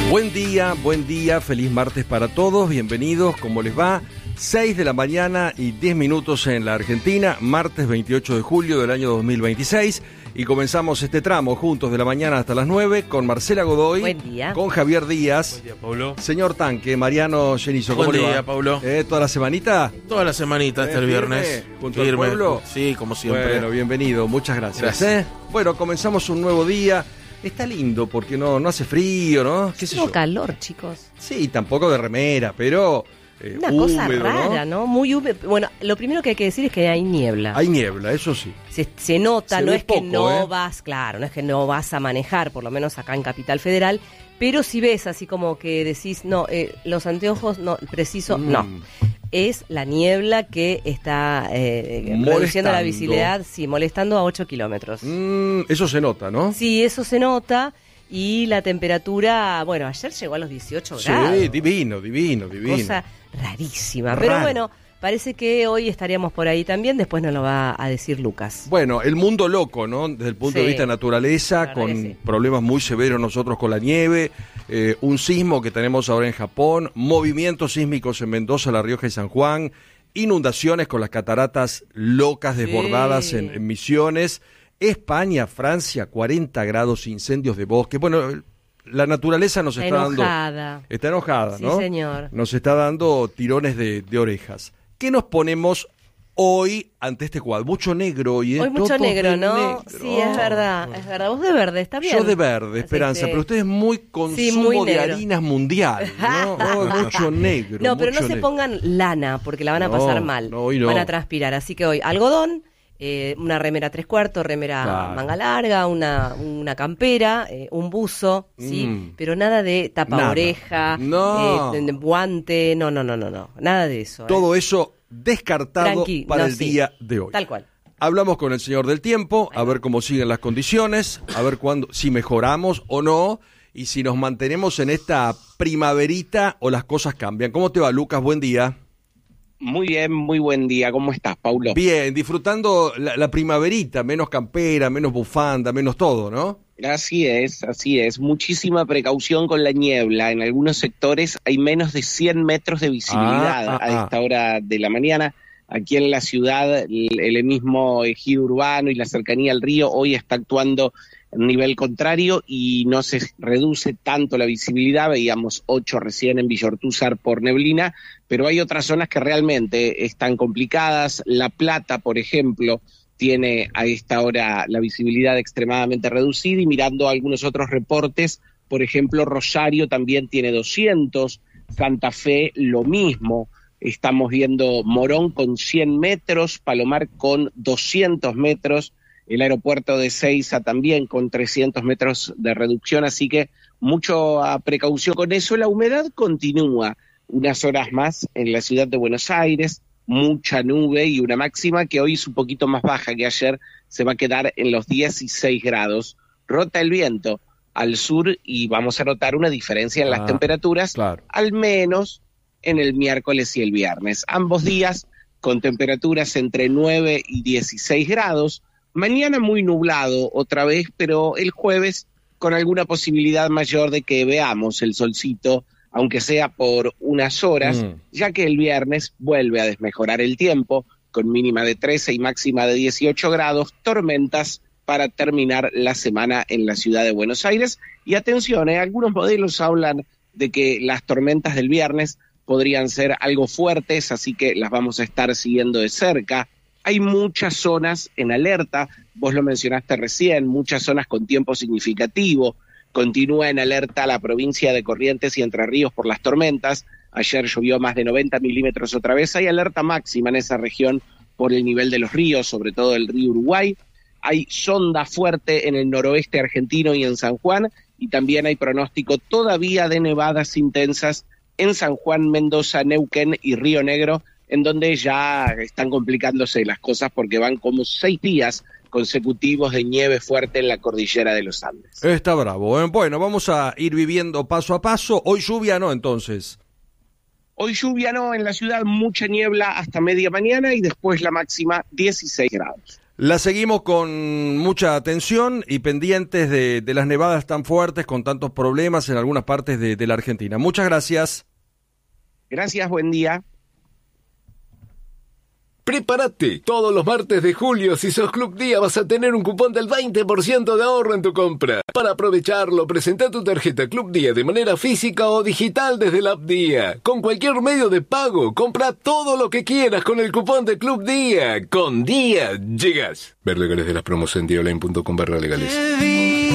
Buen día, feliz martes para todos, bienvenidos, ¿cómo les va? 6 de la mañana y 10 minutos en la Argentina, martes 28 de julio del año 2026, y comenzamos este tramo juntos de la mañana hasta las 9 con Marcela Godoy, buen día, con Javier Díaz, buen día, Paulo, señor Tanque, Mariano Genizo, ¿cómo buen le día, va? Paulo. ¿Toda la semanita? Toda la semanita hasta el viernes. ¿Junto al pueblo? Sí, como siempre. Bueno, bienvenido, muchas gracias. Gracias. Bueno, comenzamos un nuevo día. Está lindo porque no hace frío, ¿no? ¿Qué sé yo? No calor, chicos. Sí, tampoco de remera, pero una húmedo, cosa rara, ¿no? Muy húmedo. Bueno, lo primero que hay que decir es que hay niebla. Hay niebla, eso sí. Se nota, no es poco, que no vas, claro, no es que no vas a manejar, por lo menos acá en Capital Federal, pero si ves así como que decís, no, los anteojos, no, preciso, no. Es la niebla que está reduciendo la visibilidad, sí, molestando a 8 kilómetros. Eso se nota, ¿no? Sí, eso se nota. Y la temperatura, bueno, ayer llegó a los 18 grados. Sí, divino. Cosa rarísima. Pero bueno, parece que hoy estaríamos por ahí también, después nos lo va a decir Lucas. Bueno, el mundo loco, ¿no? Desde el punto de vista de naturaleza, con problemas muy severos nosotros con la nieve, un sismo que tenemos ahora en Japón, movimientos sísmicos en Mendoza, La Rioja y San Juan, inundaciones con las cataratas locas desbordadas en Misiones, España, Francia, 40 grados, incendios de bosque. Bueno, la naturaleza nos está dando... Está enojada, ¿no? Sí, señor. Nos está dando tirones de orejas. ¿Qué nos ponemos hoy ante este cuadro? Mucho negro hoy, ¿eh? Hoy mucho negro, ¿no? Negro. Sí, es verdad. Vos de verde, está bien. Yo de verde, Esperanza, pero ustedes muy consumo de harinas mundial, ¿no? Hoy mucho negro. No, pero no negro. Se pongan lana, porque la van a pasar mal. No, hoy no. Van a transpirar, así que hoy algodón, una remera 3/4, remera manga larga, una campera, un buzo, ¿sí? Pero nada de tapa oreja, guante, no, nada de eso. Todo eso descartado para el día de hoy. Tal cual. Hablamos con el señor del tiempo, a ver cómo siguen las condiciones, a ver si mejoramos o no, y si nos mantenemos en esta primaverita o las cosas cambian. ¿Cómo te va, Lucas? Buen día. Muy bien, muy buen día. ¿Cómo estás, Paulo? Bien, disfrutando la primaverita, menos campera, menos bufanda, menos todo, ¿no? Así es. Muchísima precaución con la niebla. En algunos sectores hay menos de 100 metros de visibilidad a esta hora de la mañana. Aquí en la ciudad, el mismo ejido urbano y la cercanía al río hoy está actuando en nivel contrario y no se reduce tanto la visibilidad. Veíamos 8 recién en Villa Ortúzar por neblina, pero hay otras zonas que realmente están complicadas. La Plata, por ejemplo, tiene a esta hora la visibilidad extremadamente reducida, y mirando algunos otros reportes, por ejemplo, Rosario también tiene 200, Santa Fe lo mismo. Estamos viendo Morón con 100 metros, Palomar con 200 metros, el aeropuerto de Ezeiza también con 300 metros de reducción, así que mucha precaución con eso. La humedad continúa unas horas más en la ciudad de Buenos Aires, mucha nube y una máxima que hoy es un poquito más baja que ayer, se va a quedar en los 16 grados. Rota el viento al sur y vamos a notar una diferencia en las temperaturas, al menos en el miércoles y el viernes. Ambos días con temperaturas entre 9 y 16 grados. Mañana muy nublado otra vez, pero el jueves con alguna posibilidad mayor de que veamos el solcito, aunque sea por unas horas, ya que el viernes vuelve a desmejorar el tiempo, con mínima de 13 y máxima de 18 grados, tormentas para terminar la semana en la ciudad de Buenos Aires. Y atención, algunos modelos hablan de que las tormentas del viernes podrían ser algo fuertes, así que las vamos a estar siguiendo de cerca. Hay muchas zonas en alerta, vos lo mencionaste recién, muchas zonas con tiempo significativo. Continúa en alerta la provincia de Corrientes y Entre Ríos por las tormentas. Ayer llovió más de 90 milímetros otra vez. Hay alerta máxima en esa región por el nivel de los ríos, sobre todo el río Uruguay. Hay sonda fuerte en el noroeste argentino y en San Juan, y también hay pronóstico todavía de nevadas intensas en San Juan, Mendoza, Neuquén y Río Negro, en donde ya están complicándose las cosas porque van como 6 días consecutivos de nieve fuerte en la cordillera de los Andes. Está bravo, ¿eh? Bueno, vamos a ir viviendo paso a paso. Hoy lluvia, ¿no? Entonces. Hoy lluvia no, en la ciudad mucha niebla hasta media mañana y después la máxima 16 grados. La seguimos con mucha atención y pendientes de las nevadas tan fuertes con tantos problemas en algunas partes de la Argentina. Muchas gracias. Gracias, buen día. ¡Prepárate! Todos los martes de julio, si sos Club Día, vas a tener un cupón del 20% de ahorro en tu compra. Para aprovecharlo, presenta tu tarjeta Club Día de manera física o digital desde la app Día. Con cualquier medio de pago, compra todo lo que quieras con el cupón de Club Día. Con Día llegas. Ver legales de las promos en diaonline.com/legales.